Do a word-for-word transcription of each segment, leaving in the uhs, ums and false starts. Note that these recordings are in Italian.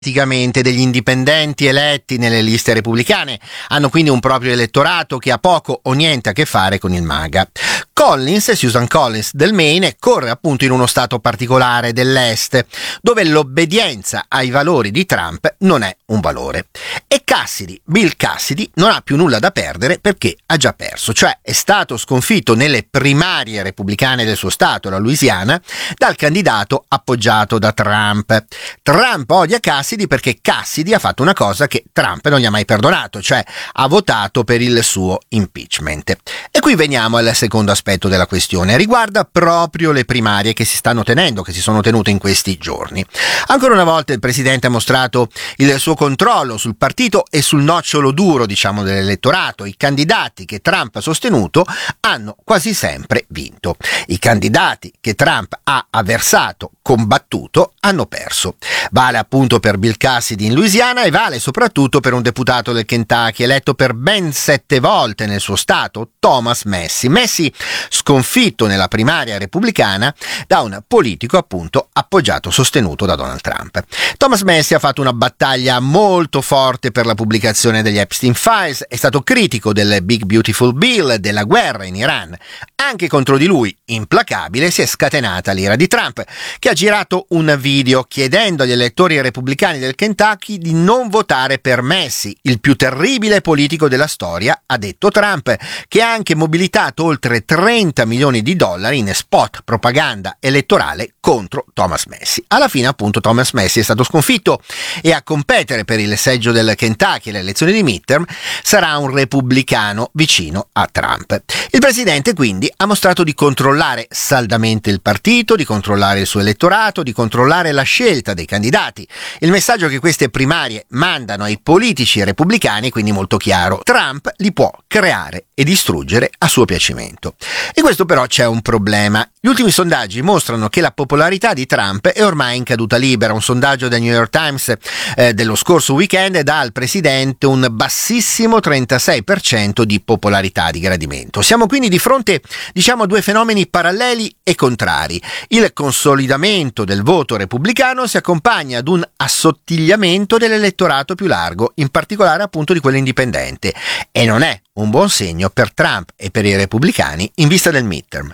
praticamente degli indipendenti eletti nelle liste repubblicane, hanno quindi un proprio elettorato che ha poco o niente a che fare con il MAGA. Collins, Susan Collins del Maine, corre appunto in uno stato particolare dell'Est, dove l'obbedienza ai valori di Trump non è un valore. E Cassidy, Bill Cassidy, non ha più nulla da perdere perché ha già perso, cioè è stato sconfitto nelle primarie repubblicane del suo stato, la Louisiana, dal candidato appoggiato da Trump. Trump odia Cassidy perché Cassidy ha fatto una cosa che Trump non gli ha mai perdonato, cioè ha votato per il suo impeachment. E qui veniamo al secondo aspetto della questione, riguarda proprio le primarie che si stanno tenendo, che si sono tenute in questi giorni. Ancora una volta il presidente ha mostrato il suo controllo sul partito e sul nocciolo duro, diciamo, dell'elettorato. I candidati che Trump ha sostenuto hanno quasi sempre vinto. I candidati che Trump ha avversato, combattuto, hanno perso. Vale appunto per Bill Cassidy in Louisiana e vale soprattutto per un deputato del Kentucky eletto per ben sette volte nel suo stato, Thomas Massie. Massie sconfitto nella primaria repubblicana da un politico appunto appoggiato, sostenuto da Donald Trump. Thomas Massie ha fatto una battaglia molto forte per la pubblicazione degli Epstein Files, è stato critico del Big Beautiful Bill, della guerra in Iran. Anche contro di lui, implacabile, si è scatenata l'ira di Trump, che ha girato un video chiedendo agli elettori repubblicani del Kentucky di non votare per Massie, il più terribile politico della storia, ha detto Trump, che ha anche mobilitato oltre trenta milioni di dollari in spot propaganda elettorale contro Thomas Massie. Alla fine appunto Thomas Massie è stato sconfitto e a competere per il seggio del Kentucky alle elezioni di midterm sarà un repubblicano vicino a Trump. Il presidente quindi ha mostrato di controllare saldamente il partito, di controllare il suo elettorato, di controllare la scelta dei candidati. Il messaggio che queste primarie mandano ai politici repubblicani è quindi molto chiaro: Trump li può creare e distruggere a suo piacimento. E questo però c'è un problema. Gli ultimi sondaggi mostrano che la popolarità di Trump è ormai in caduta libera. Un sondaggio del New York Times eh, dello scorso weekend dà al presidente un bassissimo trentasei per cento di popolarità, di gradimento. Siamo quindi di fronte, diciamo, a due fenomeni paralleli e contrari. Il consolidamento del voto repubblicano si accompagna ad un assottigliamento dell'elettorato più largo, in particolare appunto di quello indipendente, e non è un buon segno per Trump e per i repubblicani in vista del midterm.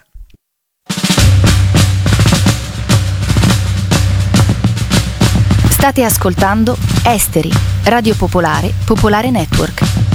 State ascoltando Esteri, Radio Popolare, Popolare Network.